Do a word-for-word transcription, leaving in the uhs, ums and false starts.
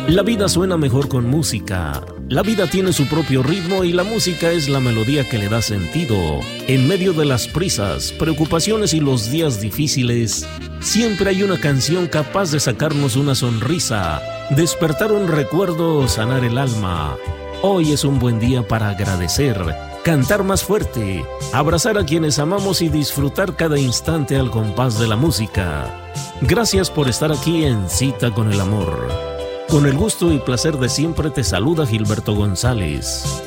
La vida suena mejor con música. La vida tiene su propio ritmo y la música es la melodía que le da sentido. En medio de las prisas, preocupaciones y los días difíciles, siempre hay una canción capaz de sacarnos una sonrisa, despertar un recuerdo o sanar el alma. Hoy es un buen día para agradecer, cantar más fuerte, abrazar a quienes amamos y disfrutar cada instante al compás de la música. Gracias por estar aquí en Cita con el Amor. Con el gusto y placer de siempre te saluda Gilberto González.